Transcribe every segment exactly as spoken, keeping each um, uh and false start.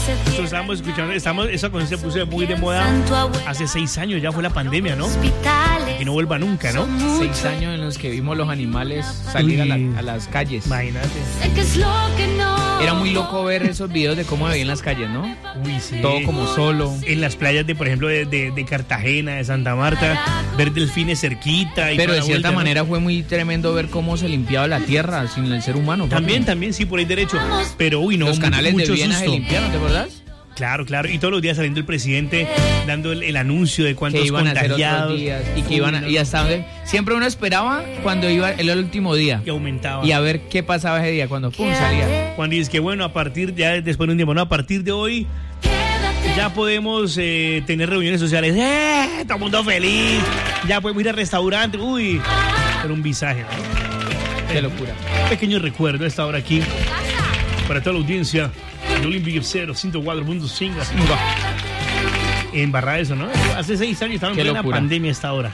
Esto estábamos escuchando, estamos, esa canción se puso muy de moda hace seis años, ya fue la pandemia, ¿no? Que no vuelva nunca, ¿no? Seis años en los que vimos los animales salir a, la, a las calles. Imagínate. Era muy loco ver esos videos de cómo vivían las calles, ¿no? Uy, sí. Todo como solo. En las playas de, por ejemplo, de, de, de Cartagena, de Santa Marta, ver delfines cerquita. Y pero de cierta vuelta, manera ¿no? Fue muy tremendo ver cómo se limpiaba la tierra sin el ser humano. También, papi. también, sí, por ahí derecho. Pero, uy, no, los canales mucho de Viena susto. se limpiaron, ¿te acordás? Claro, claro. Y todos los días saliendo el presidente dando el, el anuncio de cuántos que iban contagiados. a hacer otros días y que iban a, no. y hasta donde siempre uno esperaba cuando iba el, el último día Y aumentaba. y a ver qué pasaba ese día cuando pum salía. Cuando dices que bueno, a partir ya después de un tiempo, no, a partir de hoy ya podemos eh, tener reuniones sociales. ¡Eh! Todo el mundo feliz. Ya podemos ir al restaurante. Uy, era un visaje, ¿no? Qué locura. Un pequeño recuerdo a esta hora aquí para toda la audiencia de Olympic Cero, ciento cuatro punto cinco. En Barra eso, ¿no? Hace seis años estaban en plena pandemia a esta hora.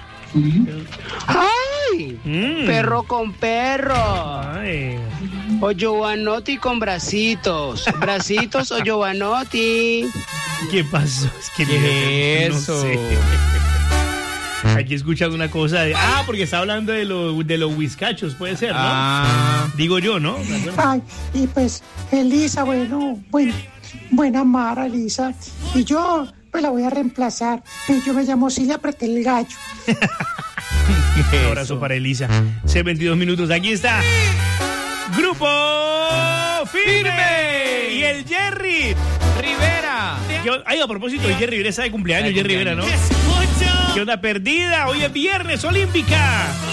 ¡Ay! Mm. Perro con perro. Ay. O Giovanotti con bracitos. Bracitos o Giovanotti. ¿Qué pasó? Es que ¿Qué no es eso? sé. Aquí escuchando una cosa de... Ah, porque está hablando de, lo, de los whiskachos, puede ser, ¿no? Ah. Digo yo, ¿no? Ay, y pues Elisa, bueno, buen, buena Mara, Elisa. Y yo, pues la voy a reemplazar. Y yo me llamo Silvia, apreté el gallo. Un abrazo para Elisa. C veintidós minutos, aquí está. Grupo Firme. Y el Jerry Rivera. ¿Qué- Ay, a propósito, el Jerry Rivera está de cumpleaños, Está de Jerry Rivera, ¿no? cumpleaños. ¿Qué onda perdida? Hoy es viernes olímpica.